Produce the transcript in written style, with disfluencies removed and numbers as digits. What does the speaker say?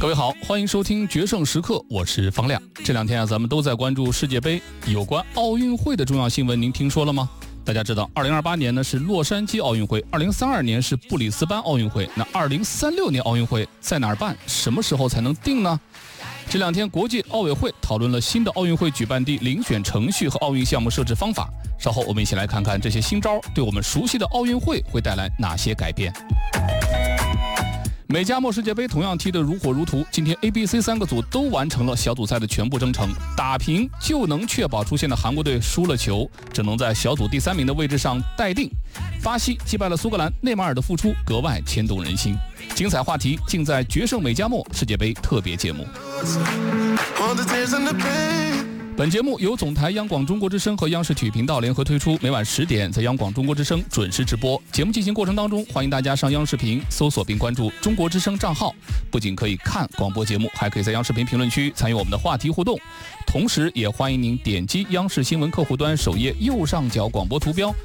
各位好，欢迎收听决胜时刻，我是方亮。这两天咱们都在关注世界杯，有关奥运会的重要新闻，您听说了吗？大家知道，2028年呢是洛杉矶奥运会，2032年是布里斯班奥运会，那2036年奥运会在哪儿办？什么时候才能定呢？这两天，国际奥委会讨论了新的奥运会举办地遴选程序和奥运项目设置方法。稍后我们一起来看看这些新招对我们熟悉的奥运会会带来哪些改变。美加墨世界杯同样踢得如火如荼，今天 A、B、C 三个组都完成了小组赛的全部征程，打平就能确保出线的韩国队输了球，只能在小组第3名的位置上待定。巴西击败了苏格兰，内马尔的复出格外牵动人心。精彩话题尽在决胜美加墨世界杯特别节目。本节目由总台央广中国之声和央视体育频道联合推出，每晚10点在央广中国之声准时直播。节目进行过程当中，欢迎大家上央视频搜索并关注中国之声账号，不仅可以看广播节目，还可以在央视频评论区参与我们的话题互动。同时也欢迎您点击央视新闻客户端首页右上角广播图标，